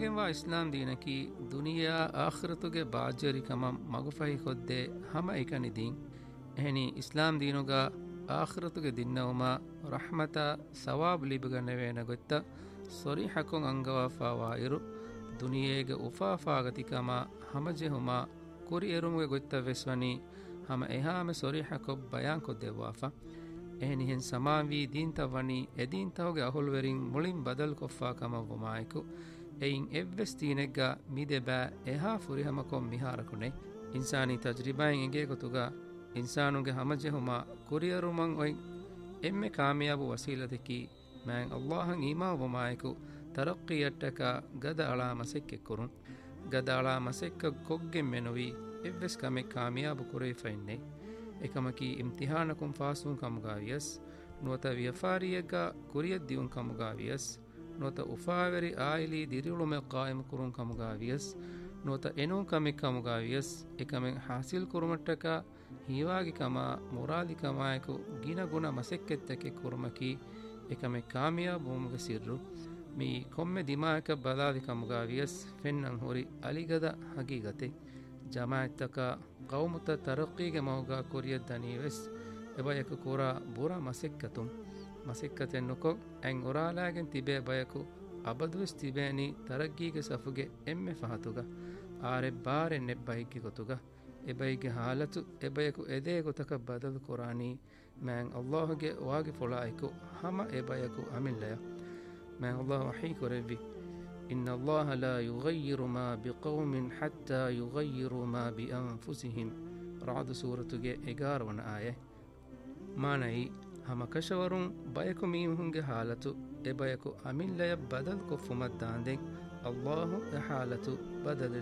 ವಾ ಇಸ್ಲಾಂ ದೀನಕಿ ದುನಿಯಾ ಆಖಿರತುಗೆ ಬಾಜರಿಕಮಂ ಮಗುಫಹಿ ಕೊದ್ದೆ ಹಮ ಇಕನಿ ದೀನ್ ಎಹನಿ ಇಸ್ಲಾಂ ದೀನುಗ ಆಖಿರತುಗೆ ದಿನ್ನವುಮ ರಹಮತ ಸವಾಬ್ ಲಿಬುಗ ನೆವೇನ ಗೊತ್ತ ಸೊರಿಹಕೊಂ ಅಂಗವಾಫಾವಾ ಇರು ದುನಿಯೇಗೆ ಉಫಾಫಾಗತಿಕಮ ಹಮಜೆಹುಮ ಕುರಿ ಎರುಮುಗೆ ಗೊತ್ತ ವೆಸ್ವನಿ ಹಮ ಎಹಾಮೆ ಸೊರಿಹಕೊಬ್ ಬಯಾನ್ ಕೊದ್ದೆವಾಫಾ එහෙනිහෙන් සමාවී දීන්තවනි එදීන්තවගේ අහුල්වරින් මුලින් බදල් කොෆ්ෆා කමවමායකු එයින් එව්වෙස් තීනෙක්ගා මිදෙබෑ එහා ෆුරිහමකොම් මිහාරකුනේ ඉන්සානී තජරිබායින් එගේ කොතුගා ඉන්සානුගේ හමජෙහුමා කුරියරුමන් ඔයින් එම්මෙ කාමියාබු වසීලතකි මෑන් අල්ලාහන් ඊමාවමායකු තරක්කියට්ටක ගද අලා මසෙක්කෙක් කුරුන් ගද අලා මසෙක්ක කොග්ගෙන් මෙනොවී එව්වෙස් කමෙක් කාමියාබු කුරේෆයින්නේ එකමකි ඉම්තිහානකුම් ෆාසුන් කමුගාවියස් නුවත වියෆාරියග කුරියත් දියුන් කමුගාවියස් නුවත උෆාවරි ආයිලි දිරියුළුමෙ කායම කුරුන් කමුගාවියස් නුවත එනුන් කමෙක් කමුගාවියස් එකමෙන් හාසිල් කුරුමට්ටක හීවාගිකම මුරාදිකමායකු ගින ගුණ මසෙක්කෙත්තකෙ කුරුමකි එකමෙක් කාමියා බූමුග සිර්රු මී කොම්මෙ දිමායක බලාදි කමුගාවියස් ෆෙන්නන් හොරි අලිගද හගීගතෙ ಜಮಾಅತ್ತಕ ಕೌಮುತ ತರಕ್ಕಿಗೆ ಮೌಗ ಕೊರಿಯದ್ ದನೀವೆಸ್ ಎಬಯಕ ಕೂರಾ ಬುರಾ ಮಸೆಕ್ಕತೆನ್ನುಕೊ ಎಂಗ್ ಉರಾಲಾಗೆನ್ ತಿಬೆ ಬಯಕು ಅಬದುವೆಸ್ ತಿಬೇನಿ ತರಗ್ಗೀಗೆ ಸಫುಗೆ ಎಮ್ಮೆ ಫಹತುಗ ಆರೆ ಬಾರೆ ನೆಬ್ಬೈಗಿ ಗೊತುಗ ಎಬೈಗೆ ಹಾಲತು ಎಬಯಕು ಎದೇ ಗೊತಕ ಬದಲು ಕುರಾನಿ ಮ್ಯಾಂಗ್ ಅಲ್ಲಾಹುಗೆ ವಾಗಿ ಫುಳಾಯಿಕು ಹಮ ಎಬಯಕು ಅಮಿಲ್ಲಯ ಮ್ಯಾಂಗ್ ಅಲ್ಲಾಹು ವಹೀ ಕೊರೆವ್ವಿ إن الله لا يغير ما بقوم حتى يغيروا ما بأنفسهم رعد سورة إغار ون آية معنى هما كشورون بيكو ميمهنگ حالتو إبيكو أمين ليب بدل كفمت داندين الله حالتو بدل